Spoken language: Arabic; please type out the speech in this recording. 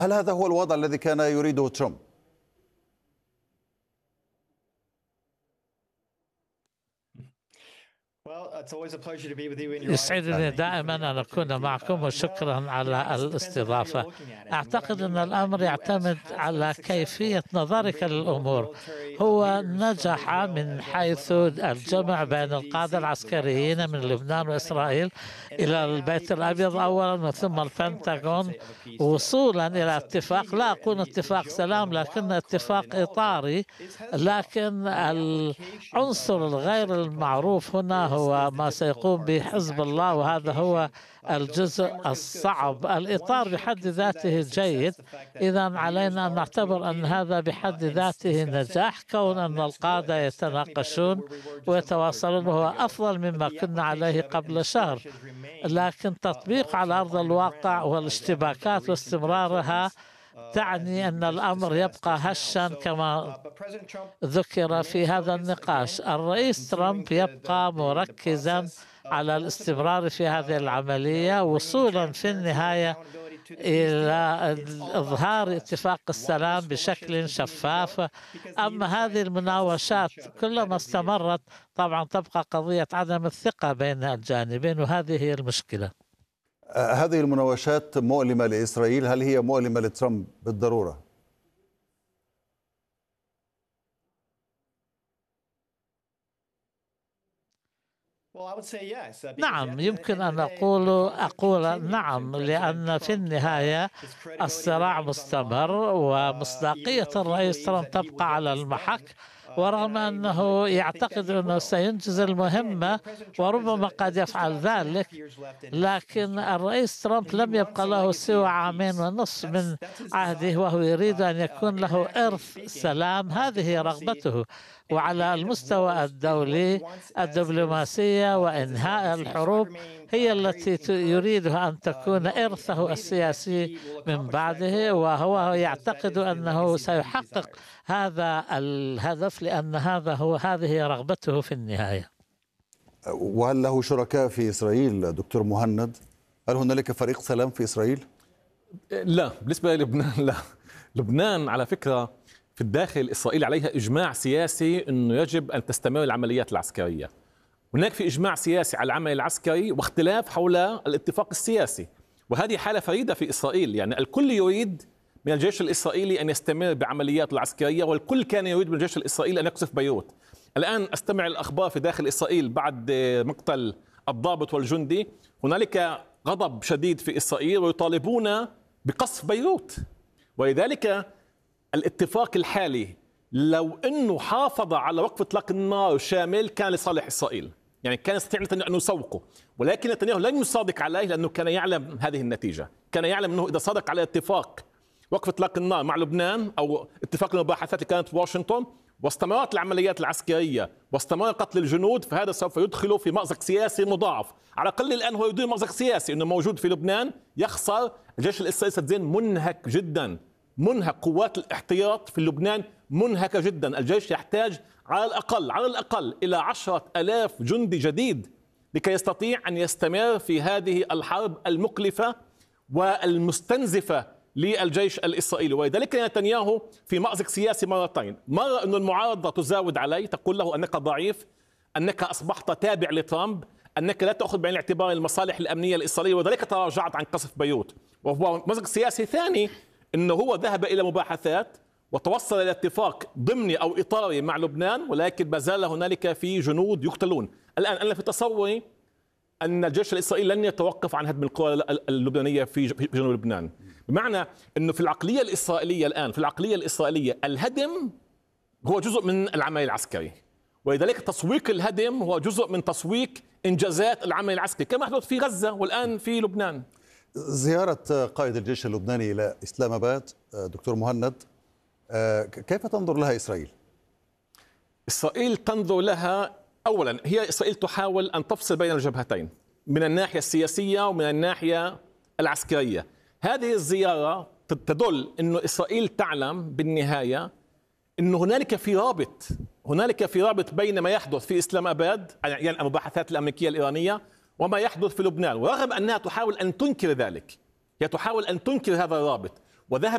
هل هذا هو الوضع الذي كان يريده ترامب؟ يسعدني دائما أن أكون معكم وشكرا على الاستضافة. أعتقد أن الأمر يعتمد على كيفية نظرك للأمور. هو نجح من حيث الجمع بين القادة العسكريين من لبنان وإسرائيل إلى البيت الأبيض أولا وثم البنتاغون وصولا إلى اتفاق، لا أقول اتفاق سلام لكن اتفاق إطاري. لكن العنصر الغير المعروف هنا هو ما سيقوم به حزب الله، وهذا هو الجزء الصعب. الإطار بحد ذاته جيد، إذا علينا أن نعتبر أن هذا بحد ذاته نجاح، كون أن القادة يتناقشون ويتواصلون هو أفضل مما كنا عليه قبل شهر. لكن تطبيق على أرض الواقع والاشتباكات واستمرارها تعني أن الأمر يبقى هشا كما ذكر في هذا النقاش. الرئيس ترامب يبقى مركزا على الاستمرار في هذه العملية وصولا في النهاية إلى إظهار اتفاق السلام بشكل شفاف. أما هذه المناوشات كلما استمرت طبعا تبقى قضية عدم الثقة بين الجانبين، وهذه هي المشكلة. هذه المناوشات مؤلمة لإسرائيل، هل هي مؤلمة لترامب بالضرورة؟ نعم، يمكن أن أقول نعم، لأن في النهاية الصراع مستمر ومصداقية الرئيس ترامب تبقى على المحك، ورغم أنه يعتقد أنه سينجز المهمة وربما قد يفعل ذلك، لكن الرئيس ترامب لم يبقى له سوى 2.5 عام من عهده وهو يريد أن يكون له إرث سلام. هذه رغبته. وعلى المستوى الدولي الدبلوماسية وإنهاء الحروب هي التي يريدها أن تكون إرثه السياسي من بعده، وهو يعتقد أنه سيحقق هذا الهدف لأن هذه رغبته في النهاية. وهل له شركاء في إسرائيل دكتور مهند؟ هل هنالك فريق سلام في إسرائيل؟ لا، بالنسبة للبنان لا. لبنان على فكرة في الداخل الإسرائيلي عليها إجماع سياسي أنه يجب أن تستمر العمليات العسكرية. هناك في إجماع سياسي على العمل العسكري واختلاف حول الاتفاق السياسي، وهذه حالة فريدة في إسرائيل. يعني الكل يريد من الجيش الإسرائيلي أن يستمر بعمليات العسكرية، والكل كان يريد من الجيش الإسرائيلي أن يقصف بيروت. الآن أستمع الأخبار في داخل إسرائيل بعد مقتل الضابط والجندي هنالك غضب شديد في إسرائيل ويطالبون بقصف بيروت. ولذلك الاتفاق الحالي لو أنه حافظ على وقف إطلاق النار شامل كان لصالح إسرائيل، يعني كان يستطيع نتنياهو أن يسوقه، ولكن نتنياهو لن يصادق عليه لأنه كان يعلم هذه النتيجة. كان يعلم أنه إذا صادق على اتفاق وقف إطلاق النار مع لبنان أو اتفاق المباحثات اللي كانت في واشنطن واستمرت العمليات العسكرية واستمر قتل الجنود، فهذا سوف يدخله في مأزق سياسي مضاعف. على الأقل الآن هو يدير مأزق سياسي أنه موجود في لبنان يخسر. الجيش الإسرائيلي ستزين منهك جدا، منهك. قوات الاحتياط في لبنان منهكة جدا. الجيش يحتاج على الأقل إلى 10,000 جندي جديد لكي يستطيع أن يستمر في هذه الحرب المكلفة والمستنزفة للجيش الإسرائيلي. ولذلك نتنياهو في مأزق سياسي مرتين. مرة أن المعارضة تزاود عليه، تقول له أنك ضعيف، أنك أصبحت تابع لترامب، أنك لا تأخذ بعين الاعتبار المصالح الأمنية الإسرائيلية، وذلك تراجعت عن قصف بيروت. وهو مأزق سياسي ثاني أنه هو ذهب إلى مباحثات وتوصل إلى اتفاق ضمني أو إطاري مع لبنان، ولكن ما زال هنالك في جنود يقتلون. الآن أنا في تصوري أن الجيش الإسرائيلي لن يتوقف عن هدم القوى اللبنانية في جنوب لبنان، بمعنى أنه في العقلية الإسرائيلية الآن، في العقلية الإسرائيلية الهدم هو جزء من العمل العسكري، ولذلك تسويق الهدم هو جزء من تسويق إنجازات العمل العسكري كما حدث في غزة والآن في لبنان. زيارة قائد الجيش اللبناني إلى إسلام آباد دكتور مهند، كيف تنظر لها إسرائيل؟ إسرائيل تنظر لها، أولا هي إسرائيل تحاول أن تفصل بين الجبهتين من الناحية السياسية ومن الناحية العسكرية. هذه الزيارة تدل أن إسرائيل تعلم بالنهاية أن هنالك في رابط بين ما يحدث في إسلام آباد، يعني المباحثات الأمريكية الإيرانية، وما يحدث في لبنان. ورغم أنها تحاول أن تنكر ذلك، هي تحاول أن تنكر هذا الرابط، وذهب